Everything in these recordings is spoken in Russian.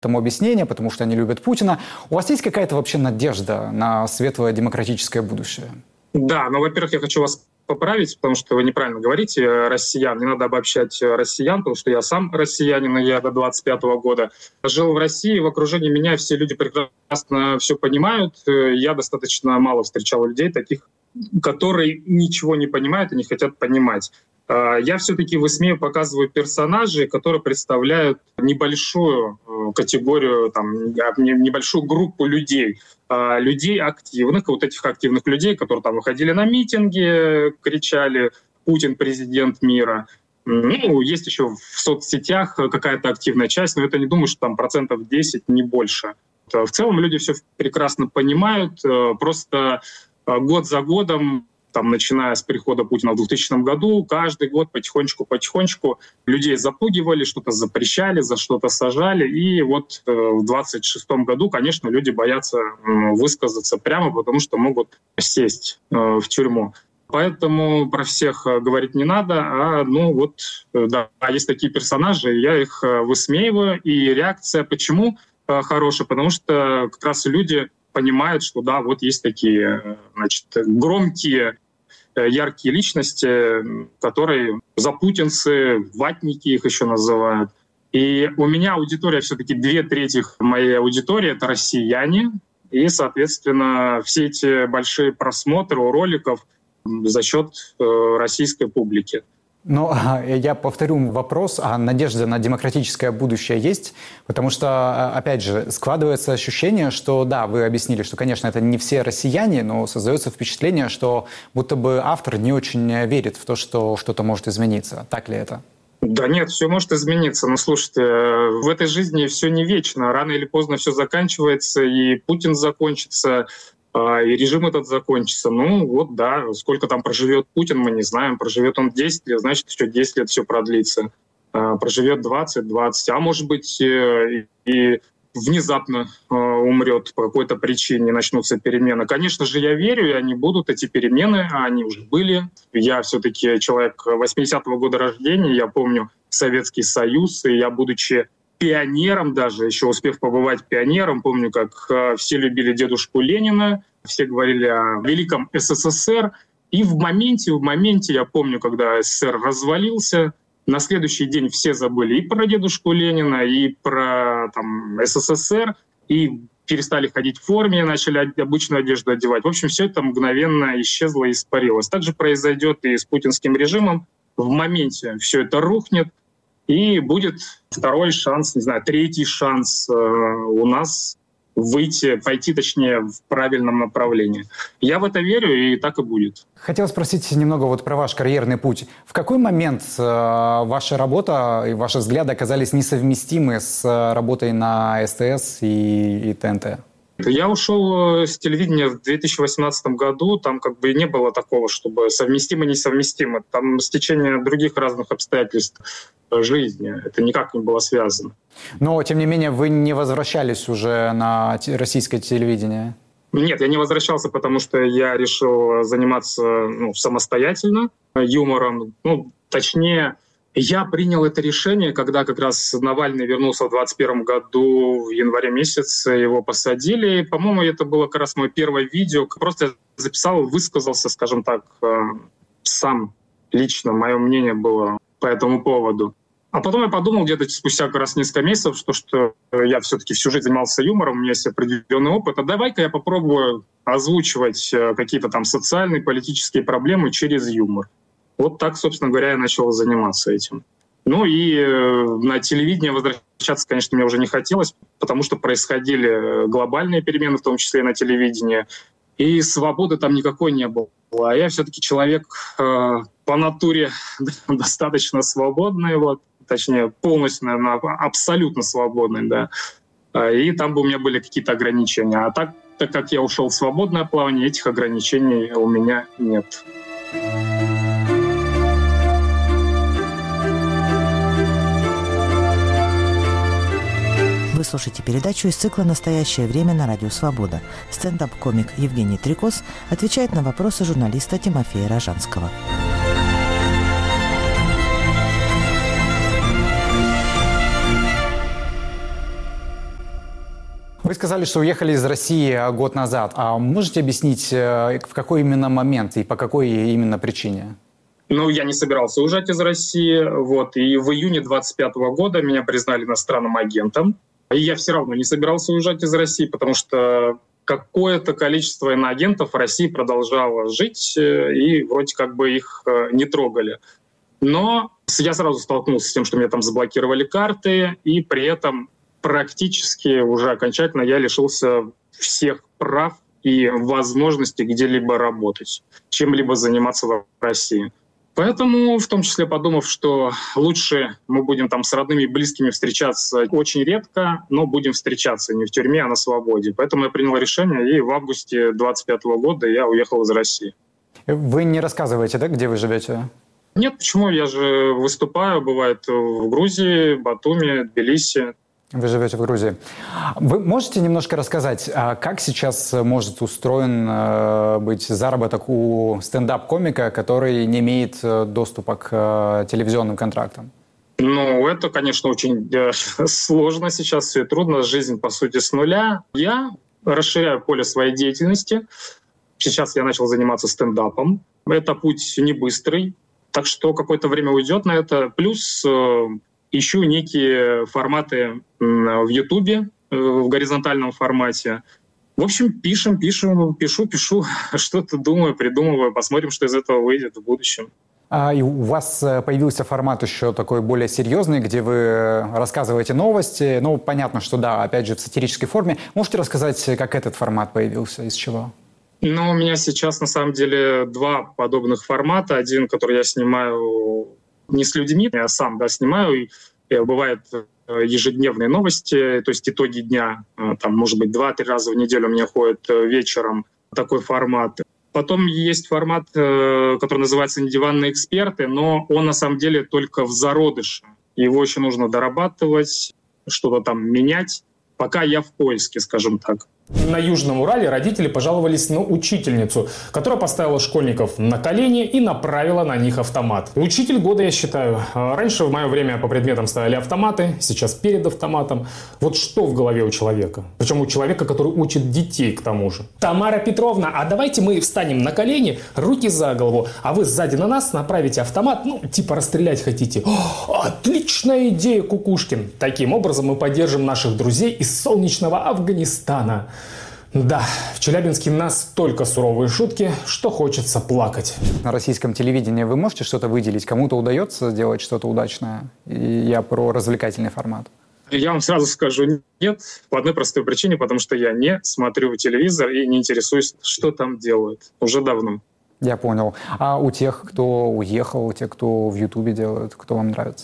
тому объяснение, потому что они любят Путина. У вас есть какая-то вообще надежда на светлое демократическое будущее? Да, но, во-первых, я хочу вас поправить, потому что вы неправильно говорите россиян. Не надо обобщать россиян, потому что я сам россиянин, и я до 25-го года жил в России. В окружении меня все люди прекрасно все понимают. Я достаточно мало встречал людей таких, которые ничего не понимают и не хотят понимать. Я все-таки в СМИ показываю персонажей, которые представляют небольшую категорию, небольшую группу людей. Людей активных, вот этих активных людей, которые там выходили на митинги, кричали «Путин – президент мира». Есть еще в соцсетях какая-то активная часть, но это не думаю, что там 10%, не больше. В целом люди все прекрасно понимают, просто год за годом, начиная с прихода Путина в 2000 году, каждый год потихонечку людей запугивали, что-то запрещали, за что-то сажали. И вот в 2026 году, конечно, люди боятся высказаться прямо, потому что могут сесть в тюрьму. Поэтому про всех говорить не надо. Есть такие персонажи, я их высмеиваю. И реакция почему хорошая? Потому что как раз люди понимают, что да, вот есть такие, громкие, яркие личности, которые запутинцы, ватники их еще называют. И у меня аудитория все-таки 2/3 моей аудитории — это россияне. И, соответственно, все эти большие просмотры у роликов за счет российской публики. Но я повторю вопрос, а надежда на демократическое будущее есть? Потому что, опять же, складывается ощущение, что, да, вы объяснили, что, конечно, это не все россияне, но создается впечатление, что будто бы автор не очень верит в то, что что-то может измениться. Так ли это? Да нет, все может измениться. Но слушайте, в этой жизни все не вечно. Рано или поздно все заканчивается, и Путин закончится, и режим этот закончится. Сколько там проживет Путин, мы не знаем. Проживет он 10 лет, значит, еще 10 лет все продлится. Проживет 20, а может быть и внезапно умрет по какой-то причине, начнутся перемены. Конечно же, я верю, и они будут, эти перемены, они уже были. Я все-таки человек 80-го года рождения, я помню Советский Союз, и я, будучи пионером даже, еще успев побывать пионером, помню, как все любили дедушку Ленина, все говорили о великом СССР. И в моменте, я помню, когда СССР развалился, на следующий день все забыли и про дедушку Ленина, и про СССР, и перестали ходить в форме, начали обычную одежду одевать. В общем, все это мгновенно исчезло и испарилось. Так же произойдет и с путинским режимом. В моменте все это рухнет, и будет второй шанс, третий шанс у нас пойти в правильном направлении. Я в это верю, и так и будет. Хотел спросить немного про ваш карьерный путь. В какой момент ваша работа и ваши взгляды оказались несовместимы с работой на СТС и ТНТ? Я ушел с телевидения в 2018 году. Там не было такого, чтобы совместимо-несовместимо. Там стечение других разных обстоятельств жизни. Это никак не было связано. Но, тем не менее, вы не возвращались уже на российское телевидение? Нет, я не возвращался, потому что я решил заниматься самостоятельно юмором. Точнее, я принял это решение, когда как раз Навальный вернулся в 2021 году, в январе месяце его посадили. По-моему, это было как раз мое первое видео. Просто записал, высказался, скажем так, сам лично. Мое мнение было по этому поводу. А потом я подумал где-то спустя как раз несколько месяцев, что я все-таки всю жизнь занимался юмором, у меня есть определенный опыт, а давай-ка я попробую озвучивать какие-то социальные, политические проблемы через юмор. Вот так, собственно говоря, я начал заниматься этим. И на телевидение возвращаться, конечно, мне уже не хотелось, потому что происходили глобальные перемены, в том числе и на телевидении, и свободы там никакой не было. А я все-таки человек по натуре достаточно свободный, точнее, полностью, наверное, абсолютно свободный, да. И там бы у меня были какие-то ограничения. А так как я ушел в свободное плавание, этих ограничений у меня нет. Вы слушаете передачу из цикла «Настоящее время» на Радио Свобода. Стендап-комик Евгений Трикос отвечает на вопросы журналиста Тимофея Рожанского. Вы сказали, что уехали из России год назад. А можете объяснить, в какой именно момент и по какой именно причине? Ну, я не собирался уезжать из России. Вот. И в июне 2025 года меня признали иностранным агентом. И я все равно не собирался уезжать из России, потому что какое-то количество иноагентов в России продолжало жить, и вроде как бы их не трогали. Но я сразу столкнулся с тем, что мне там заблокировали карты, и при этом практически уже окончательно я лишился всех прав и возможности где-либо работать, чем-либо заниматься в России. Поэтому, в том числе подумав, что лучше мы будем там с родными и близкими встречаться очень редко, но будем встречаться не в тюрьме, а на свободе. Поэтому я принял решение, и в августе 2025 года я уехал из России. Вы не рассказываете, да, где вы живете? Нет, почему? Я же выступаю, бывает, в Грузии, Батуми, Тбилиси. Вы живете в Грузии. Вы можете немножко рассказать, как сейчас может устроен быть заработок у стендап-комика, который не имеет доступа к телевизионным контрактам? Ну, это, конечно, очень сложно сейчас, все трудно. Жизнь, по сути, с нуля. Я расширяю поле своей деятельности. Сейчас я начал заниматься стендапом. Это путь не быстрый, так что какое-то время уйдет на это. Плюс ищу некие форматы в Ютубе, в горизонтальном формате. В общем, пишу, что-то думаю, придумываю. Посмотрим, что из этого выйдет в будущем. И у вас появился формат еще такой более серьезный, где вы рассказываете новости. Ну, понятно, что да, опять же, в сатирической форме. Можете рассказать, как этот формат появился, из чего? Ну, у меня сейчас, на самом деле, два подобных формата. Один, который я снимаю не с людьми, я сам снимаю. И бывает ежедневные новости, то есть итоги дня. Там, может быть, 2-3 раза в неделю у меня ходит вечером такой формат. Потом есть формат, который называется «Недиванные эксперты», но он на самом деле только в зародыше. Его еще нужно дорабатывать, что-то там менять. Пока я в поиске, скажем так. На Южном Урале родители пожаловались на учительницу, которая поставила школьников на колени и направила на них автомат. Учитель года, я считаю. Раньше в мое время по предметам ставили автоматы, сейчас перед автоматом. Вот что в голове у человека? Причем у человека, который учит детей к тому же. Тамара Петровна, а давайте мы встанем на колени, руки за голову, а вы сзади на нас направите автомат, ну, типа расстрелять хотите. О, отличная идея, Кукушкин. Таким образом мы поддержим наших друзей из солнечного Афганистана. Да, в Челябинске настолько суровые шутки, что хочется плакать. На российском телевидении вы можете что-то выделить? Кому-то удается сделать что-то удачное? И я про развлекательный формат. Я вам сразу скажу нет, по одной простой причине, потому что я не смотрю телевизор и не интересуюсь, что там делают. Уже давно. Я понял. А у тех, кто уехал, у тех, кто в Ютубе делают, кто вам нравится?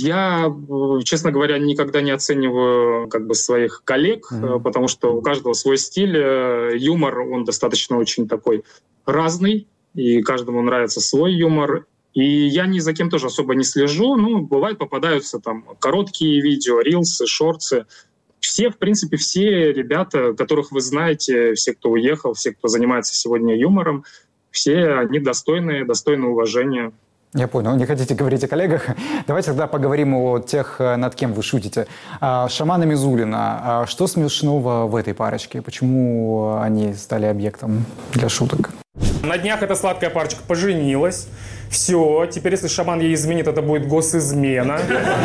Я, честно говоря, никогда не оцениваю своих коллег, потому что у каждого свой стиль. Юмор, он достаточно очень такой разный, и каждому нравится свой юмор. И я ни за кем тоже особо не слежу. Ну, бывает, попадаются там короткие видео, рилсы, шортсы. Все, в принципе, все ребята, которых вы знаете, все, кто уехал, все, кто занимается сегодня юмором, все они достойны уважения. Я понял. Не хотите говорить о коллегах? Давайте тогда поговорим о тех, над кем вы шутите. Шаман и Мизулина. Что смешного в этой парочке? Почему они стали объектом для шуток? На днях эта сладкая парочка поженилась. Все, теперь если Шаман ей изменит, это будет госизмена.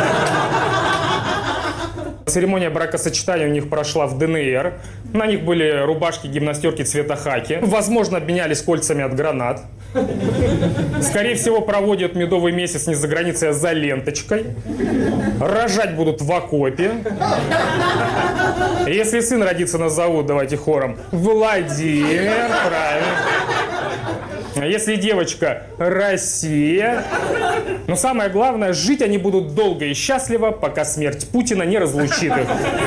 Церемония бракосочетания у них прошла в ДНР. На них были рубашки, гимнастерки цвета хаки. Возможно, обменялись кольцами от гранат. Скорее всего, проводят медовый месяц не за границей, а за ленточкой. Рожать будут в окопе. Если сын родится, назовут, давайте хором, Владимир, правильно. Если девочка, Россия. Но самое главное, жить они будут долго и счастливо, пока смерть Путина не разлучит их.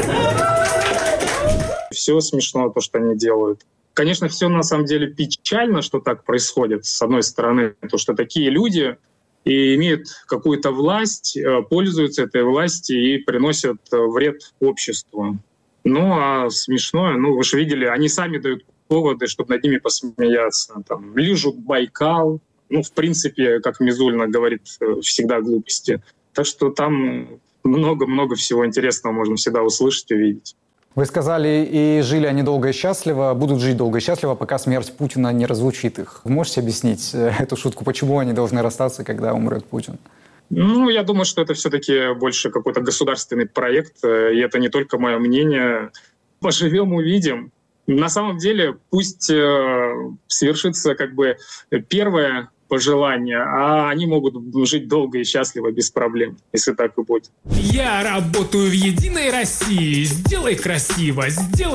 Все смешно, то, что они делают. Конечно, все на самом деле печально, что так происходит. С одной стороны, то, что такие люди и имеют какую-то власть, пользуются этой властью и приносят вред обществу. Ну, а смешное, вы же видели, они сами дают поводы, чтобы над ними посмеяться. Там, лижут Байкал. В принципе, как Мизулина говорит, всегда глупости. Так что там много-много всего интересного можно всегда услышать, увидеть. Вы сказали, и жили они долго и счастливо, будут жить долго и счастливо, пока смерть Путина не разлучит их. Вы можете объяснить эту шутку, почему они должны расстаться, когда умрет Путин? Ну, я думаю, что это все-таки больше какой-то государственный проект, и это не только мое мнение. Поживем, увидим. На самом деле, пусть свершится как бы первое пожелание, а они могут жить долго и счастливо, без проблем, если так и будет. Я работаю в «Единой России». Сделай красиво,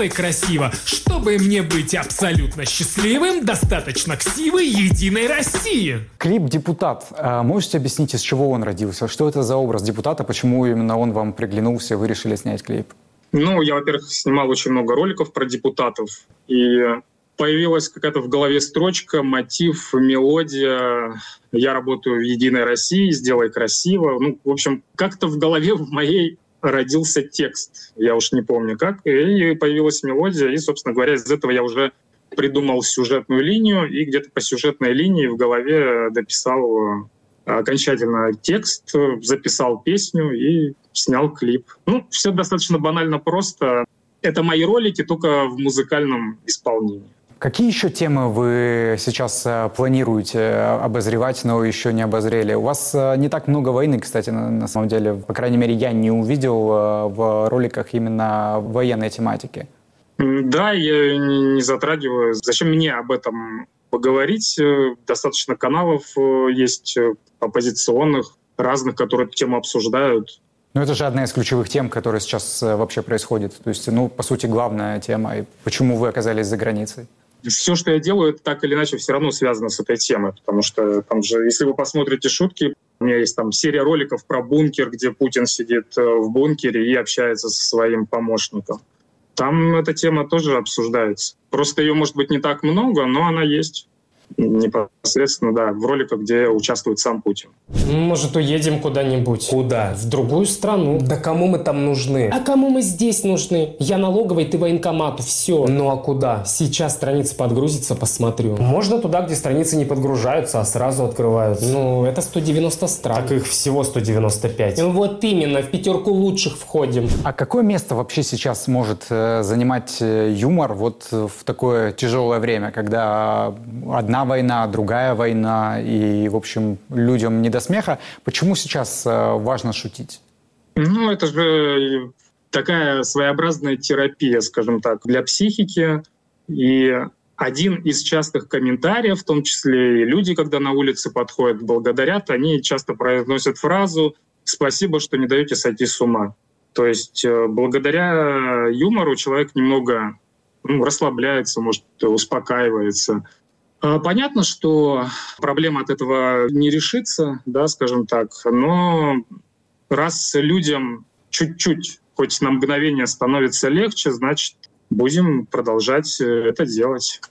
чтобы мне быть абсолютно счастливым, достаточно ксивы «Единой России». Клип «Депутат». Можете объяснить, из чего он родился? Что это за образ депутата? Почему именно он вам приглянулся, и вы решили снять клип? Ну, я, во-первых, снимал очень много роликов про депутатов, и появилась какая-то в голове строчка, мотив, мелодия. Я работаю в «Единой России», сделай красиво. Ну, в общем, как-то в голове в моей родился текст. Я уж не помню как. И появилась мелодия. И, собственно говоря, из этого я уже придумал сюжетную линию. И где-то по сюжетной линии в голове дописал окончательно текст, записал песню и снял клип. Ну, все достаточно банально просто. Это мои ролики, только в музыкальном исполнении. Какие еще темы вы сейчас планируете обозревать, но еще не обозрели? У вас не так много войны, кстати, на самом деле. По крайней мере, я не увидел в роликах именно военной тематики. Да, я не затрагиваю. Зачем мне об этом поговорить? Достаточно каналов есть оппозиционных, разных, которые эту тему обсуждают. Ну, это же одна из ключевых тем, которая сейчас вообще происходит. То есть, ну, по сути, главная тема. И почему вы оказались за границей? Все, что я делаю, это так или иначе все равно связано с этой темой. Потому что там же, если вы посмотрите шутки, у меня есть там серия роликов про бункер, где Путин сидит в бункере и общается со своим помощником. Там эта тема тоже обсуждается. Просто ее, может быть, не так много, но она есть. Непосредственно, да, в роликах, где участвует сам Путин. Может, уедем куда-нибудь? Куда? В другую страну. Да кому мы там нужны? А кому мы здесь нужны? Я налоговый, ты военкомату, все. Ну а куда? Сейчас страница подгрузится, посмотрю. Можно туда, где страницы не подгружаются, а сразу открываются. Ну, это 190 стран. Так их всего 195. Вот именно, в 5 лучших входим. А какое место вообще сейчас может занимать юмор вот в такое тяжелое время, когда одна война, другая война, и, в общем, людям не до смеха? Почему сейчас важно шутить? Ну, это же такая своеобразная терапия, скажем так, для психики. И один из частых комментариев, в том числе и люди, когда на улице подходят, благодарят, они часто произносят фразу «спасибо, что не даете сойти с ума». То есть благодаря юмору человек немного расслабляется, может, успокаивается. Понятно, что проблема от этого не решится, да, скажем так, но раз людям чуть-чуть, хоть на мгновение становится легче, значит, будем продолжать это делать.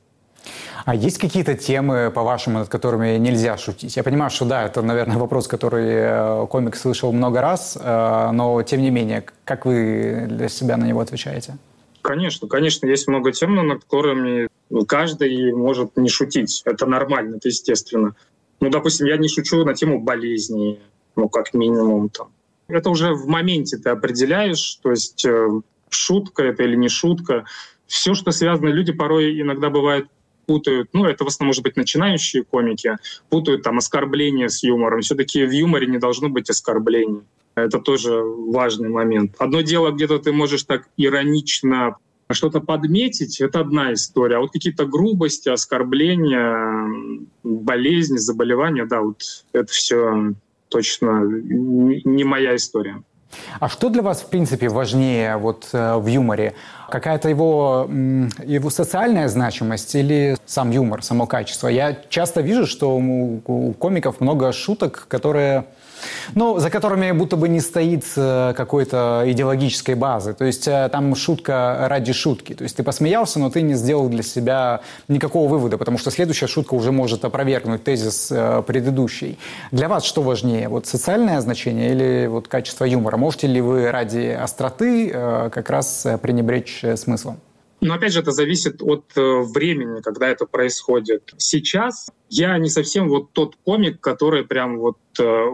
А есть какие-то темы, по-вашему, над которыми нельзя шутить? Я понимаю, что да, это, наверное, вопрос, который комик слышал много раз, но тем не менее, как вы для себя на него отвечаете? Конечно, есть много тем, над которыми каждый может не шутить. Это нормально, это естественно. Ну, допустим, я не шучу на тему болезней, как минимум. Там. Это уже в моменте ты определяешь, то есть шутка это или не шутка. Все, что связано, люди порой иногда бывает путают, это в основном, может быть, начинающие комики, путают там оскорбления с юмором. Все-таки в юморе не должно быть оскорблений. Это тоже важный момент. Одно дело, где-то ты можешь так иронично что-то подметить, это одна история. А вот какие-то грубости, оскорбления, болезни, заболевания, да, вот это все точно не моя история. А что для вас, в принципе, важнее вот в юморе? Какая-то его социальная значимость или сам юмор, само качество? Я часто вижу, что у комиков много шуток, которые... за которыми будто бы не стоит какой-то идеологической базы. То есть там шутка ради шутки. То есть ты посмеялся, но ты не сделал для себя никакого вывода, потому что следующая шутка уже может опровергнуть тезис предыдущей. Для вас что важнее? Вот социальное значение или вот качество юмора? Можете ли вы ради остроты как раз пренебречь смыслом? Но опять же, это зависит от времени, когда это происходит. Сейчас я не совсем вот тот комик, который прям вот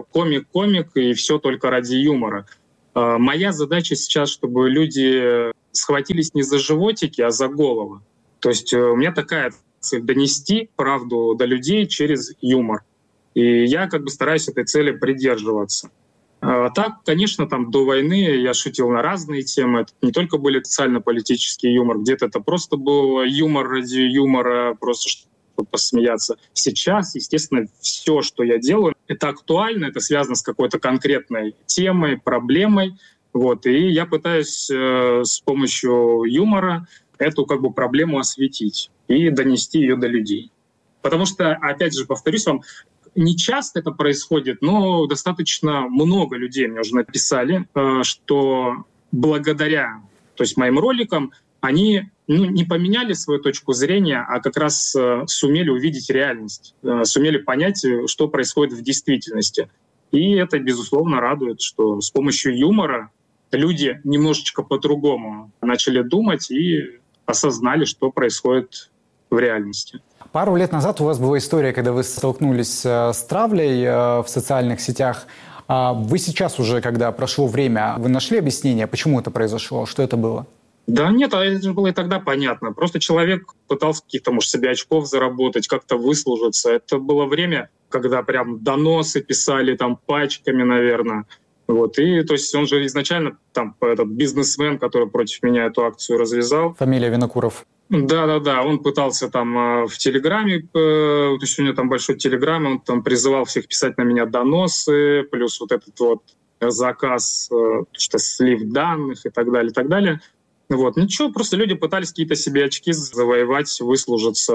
комик и все только ради юмора. Моя задача сейчас, чтобы люди схватились не за животики, а за головы. То есть у меня такая цель — донести правду до людей через юмор. И я стараюсь этой цели придерживаться. Так, конечно, до войны я шутил на разные темы. Это не только были социально-политический юмор, где-то это просто был юмор ради юмора, просто чтобы посмеяться. Сейчас, естественно, все, что я делаю, это актуально, это связано с какой-то конкретной темой, проблемой. И я пытаюсь с помощью юмора эту проблему осветить и донести ее до людей. Потому что, опять же, повторюсь вам, не часто это происходит, но достаточно много людей мне уже написали, что благодаря моим роликам они не поменяли свою точку зрения, а как раз сумели увидеть реальность, сумели понять, что происходит в действительности. И это, безусловно, радует, что с помощью юмора люди немножечко по-другому начали думать и осознали, что происходит в реальности. Пару лет назад у вас была история, когда вы столкнулись с травлей в социальных сетях. Вы сейчас уже, когда прошло время, вы нашли объяснение, почему это произошло? Что это было? Да нет, это же было и тогда понятно. Просто человек пытался каких-то, может, себе очков заработать, как-то выслужиться. Это было время, когда прям доносы писали пачками, наверное. И то есть он же изначально этот бизнесмен, который против меня эту акцию развязал. Фамилия Винокуров. Да, он пытался в Телеграме, то есть у него большой Телеграм, он призывал всех писать на меня доносы, плюс этот заказ, слив данных и так далее, и так далее. Ничего, просто люди пытались какие-то себе очки завоевать, выслужиться,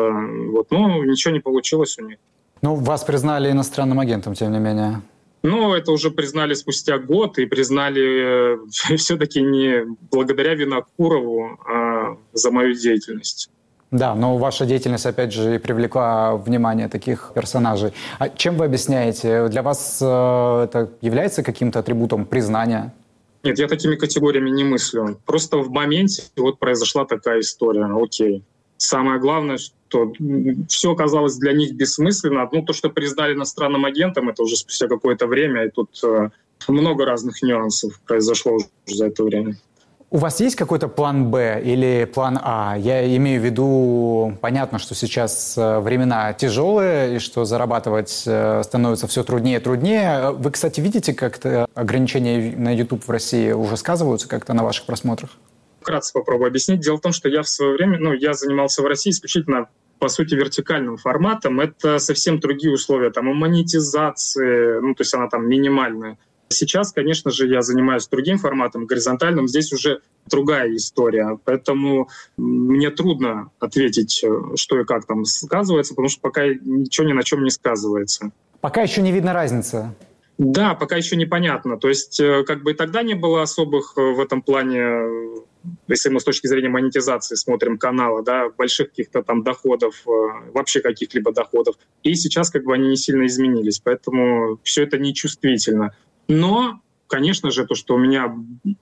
но ничего не получилось у них. Вас признали иностранным агентом, тем не менее. Это уже признали спустя год, и признали все-таки не благодаря Винокурову, а за мою деятельность. Да, но ваша деятельность, опять же, и привлекла внимание таких персонажей. А чем вы объясняете? Для вас это является каким-то атрибутом признания? Нет, я такими категориями не мыслю. Просто в моменте произошла такая история. Окей. Самое главное, что все оказалось для них бессмысленно. То, что признали иностранным агентом, это уже спустя какое-то время, и тут много разных нюансов произошло уже за это время. У вас есть какой-то план «Б» или план «А»? Я имею в виду, понятно, что сейчас времена тяжелые, и что зарабатывать становится все труднее и труднее. Вы, кстати, видите, как-то ограничения на YouTube в России уже сказываются как-то на ваших просмотрах? Вкратце попробую объяснить. Дело в том, что я в свое время, я занимался в России исключительно, по сути, вертикальным форматом. Это совсем другие условия, и монетизации, то есть она минимальная. Сейчас, конечно же, я занимаюсь другим форматом, горизонтальным. Здесь уже другая история. Поэтому мне трудно ответить, что и как сказывается, потому что пока ничего ни на чем не сказывается. Пока еще не видно разницы. Да, пока еще непонятно. То есть и тогда не было особых в этом плане, если мы с точки зрения монетизации смотрим канала, больших каких-то доходов, вообще каких-либо доходов. И сейчас они не сильно изменились. Поэтому все это нечувствительно. Но, конечно же, то, что у меня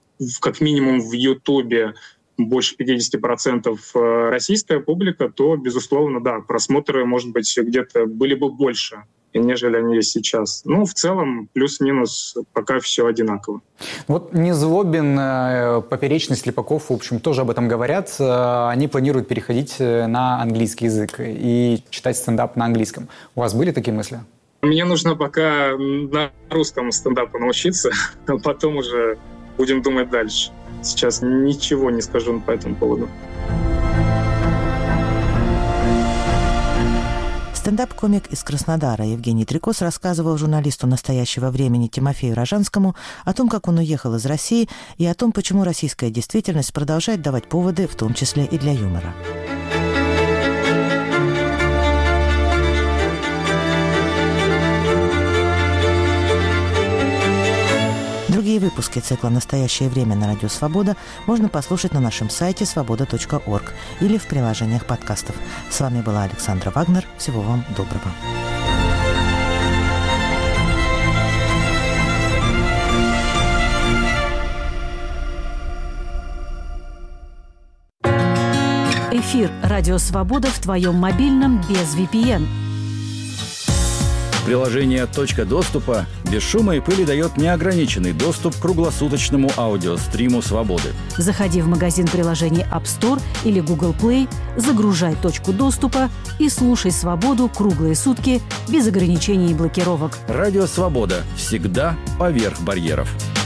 как минимум в Ютубе больше 50% российская публика, то, безусловно, да, просмотры, может быть, где-то были бы больше, нежели они есть сейчас. В целом, плюс-минус, пока все одинаково. Незлобин, Поперечный, Слепаков, в общем, тоже об этом говорят. Они планируют переходить на английский язык и читать стендап на английском. У вас были такие мысли? Мне нужно пока на русском стендапу научиться, а потом уже будем думать дальше. Сейчас ничего не скажу по этому поводу. Стендап-комик из Краснодара Евгений Трикос рассказывал журналисту «Настоящего времени» Тимофею Рожанскому о том, как он уехал из России, и о том, почему российская действительность продолжает давать поводы, в том числе и для юмора. Другие выпуски цикла «Настоящее время» на Радио Свобода можно послушать на нашем сайте svoboda.org или в приложениях подкастов. С вами была Александра Вагнер. Всего вам доброго. Эфир «Радио Свобода» в твоем мобильном без VPN. Приложение «Точка доступа» без шума и пыли дает неограниченный доступ к круглосуточному аудиостриму «Свободы». Заходи в магазин приложений App Store или Google Play, загружай «Точку доступа» и слушай «Свободу» круглые сутки без ограничений и блокировок. Радио «Свобода» всегда поверх барьеров.